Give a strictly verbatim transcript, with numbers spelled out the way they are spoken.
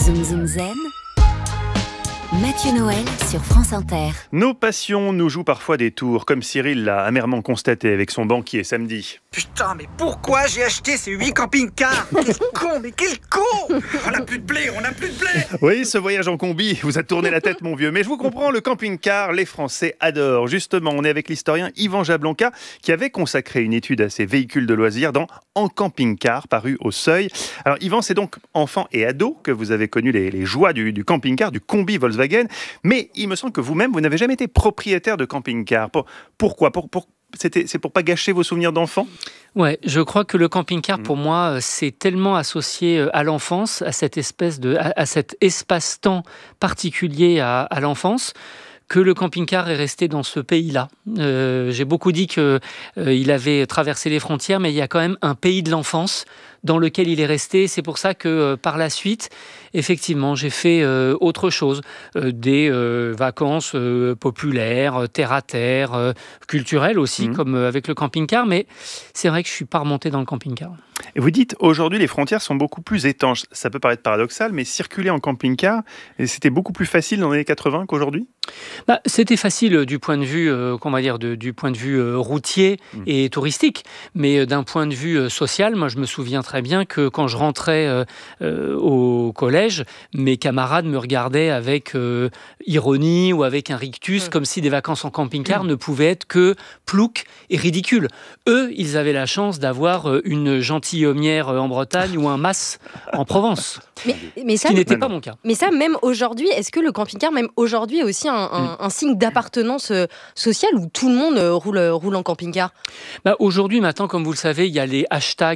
Zoom Zoom Zen, Mathieu Noël sur France Inter. Nos passions nous jouent parfois des tours, comme Cyril l'a amèrement constaté avec son banquier samedi. Putain, mais pourquoi j'ai acheté ces huit camping-cars? Quel con, mais quel con! On n'a plus de blé, on n'a plus de blé! Oui, ce voyage en combi vous a tourné la tête, mon vieux. Mais je vous comprends, le camping-car, les Français adorent. Justement, on est avec l'historien Yvan Jablonka, qui avait consacré une étude à ces véhicules de loisirs dans En camping-car, paru au Seuil. Alors, Yvan, c'est donc enfant et ado que vous avez connu les, les joies du, du camping-car, du combi Volkswagen. Mais il me semble que vous-même, vous n'avez jamais été propriétaire de camping-car. Pour, pourquoi pour, pour, c'était, C'est pour pas gâcher vos souvenirs d'enfant ? Ouais, je crois que le camping-car, pour moi, c'est tellement associé à l'enfance, à cette espèce de, à, à cet espace-temps particulier à, à l'enfance, que le camping-car est resté dans ce pays-là. Euh, j'ai beaucoup dit qu'il euh, avait traversé les frontières, mais il y a quand même un pays de l'enfance dans lequel il est resté. C'est pour ça que euh, par la suite, effectivement, j'ai fait euh, autre chose. Euh, des euh, vacances euh, populaires, terre-à-terre, euh, culturelles aussi, mmh. comme euh, avec le camping-car. Mais c'est vrai que je ne suis pas remonté dans le camping-car. Et vous dites, aujourd'hui, les frontières sont beaucoup plus étanches. Ça peut paraître paradoxal, mais circuler en camping-car, c'était beaucoup plus facile dans les années quatre-vingts qu'aujourd'hui ? Bah, c'était facile du point de vue, euh, comment dire, de, du point de vue euh, routier mmh. et touristique, mais euh, d'un point de vue euh, social, moi je me souviens très bien que quand je rentrais euh, euh, au collège, mes camarades me regardaient avec euh, ironie ou avec un rictus, mmh. comme si des vacances en camping-car mmh. ne pouvaient être que plouc et ridicule. Eux, ils avaient la chance d'avoir euh, une gentilhommière en Bretagne ou un mas en Provence. Mais, mais ça, ce qui n'était pas mon cas. Mais ça, même aujourd'hui, est-ce que le camping-car, même aujourd'hui, est aussi un, un, mmh. un signe d'appartenance euh, sociale où tout le monde euh, roule, roule en camping-car ? Bah, aujourd'hui, maintenant, comme vous le savez, il y a les hashtags